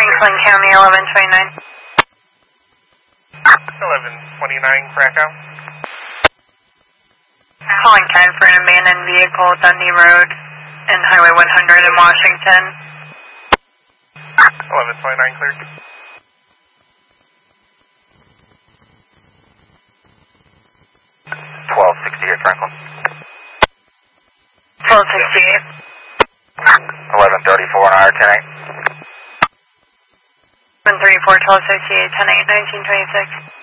Franklin County, 1129. 1129, Krakow. Calling time for an abandoned vehicle, Dundee Road and Highway 100 in Washington. 1129, cleared. 1268, Franklin. 1268. 1134 on our 10-8. 134, 1268, 10-8, 1926.